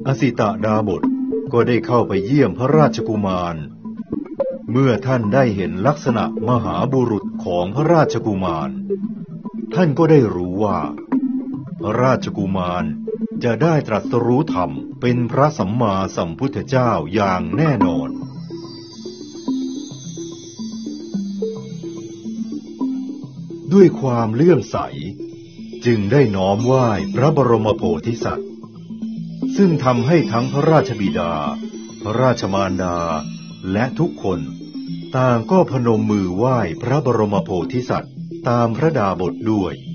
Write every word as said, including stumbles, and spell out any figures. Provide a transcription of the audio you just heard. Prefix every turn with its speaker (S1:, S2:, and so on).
S1: อสิตดาบสก็ได้เข้าไปเยี่ยมพระราชกุมารเมื่อท่านได้เห็นลักษณะมหาบุรุษของพระราชกุมารท่านก็ได้รู้ว่าพระราชกุมารจะได้ตรัสรู้ธรรมเป็นพระสัมมาสัมพุทธเจ้าอย่างแน่นอนด้วยความเลื่อมใสจึงได้น้อมไหว้พระบรมโพธิสัตว์ซึ่งทำให้ทั้งพระราชบิดาพระราชมารดาและทุกคนต่างก็พนมมือไหว้พระบรมโพธิสัตว์ตามพระดาบทด้วย